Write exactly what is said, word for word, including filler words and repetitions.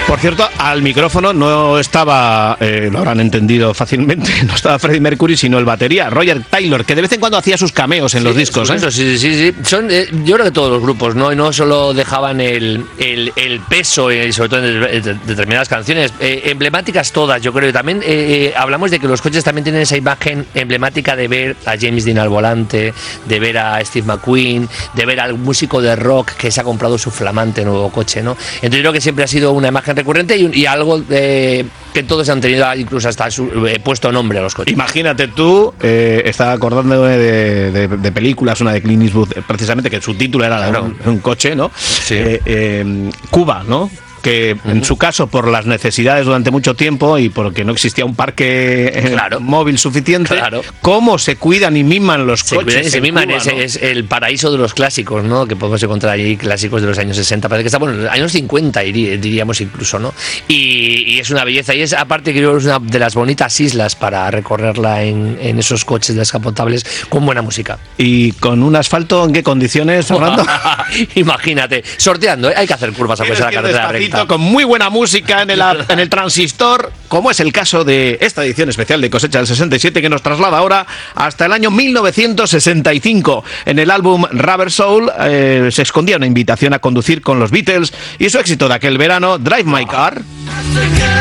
Por cierto, al micrófono no estaba, eh, lo habrán entendido fácilmente, no estaba Freddie Mercury, sino el batería, Roger Taylor, que de vez en cuando hacía sus cameos en sí, los discos. ¿eh? Sí, sí, sí. Son, eh, yo creo que todos los grupos, ¿no? Y no solo dejaban el, el, el peso, eh, sobre todo en de, de, determinadas canciones, eh, emblemáticas todas, yo creo. Y también eh, hablamos de que los coches también tienen esa imagen emblemática de ver a James Dean al volante, de ver a Steve McQueen, de ver al músico de rock que se ha comprado su flamante nuevo coche, ¿no? Entonces yo creo que siempre ha sido una imagen recurrente y, y algo eh, que todos han tenido, incluso hasta su, eh, puesto nombre a los coches. Imagínate tú, eh, estaba acordándome de, de, de películas, una de Clint Eastwood, precisamente, que su título era claro. un, un coche, ¿no? Sí. Eh, eh, Cuba, ¿no? Que uh-huh. en su caso, por las necesidades durante mucho tiempo y porque no existía un parque claro. móvil suficiente, claro. cómo se cuidan y miman los se coches. Y se miman, Cuba, es, ¿no? es el paraíso de los clásicos, ¿no? Que podemos encontrar allí, clásicos de los años sesenta, parece que está, bueno, los años cincuenta diríamos incluso, ¿no? Y, y es una belleza, y es aparte que creo que es una de las bonitas islas para recorrerla en, en esos coches descapotables con buena música. ¿Y con un asfalto en qué condiciones, Fernando? Imagínate, sorteando, ¿eh? Hay que hacer curvas a pesar de la carretera recta. Con muy buena música en el, en el transistor, como es el caso de esta edición especial de Cosecha del sesenta y siete, que nos traslada ahora hasta el año mil novecientos sesenta y cinco. En el álbum Rubber Soul eh, se escondía una invitación a conducir con los Beatles y su éxito de aquel verano, Drive My Car.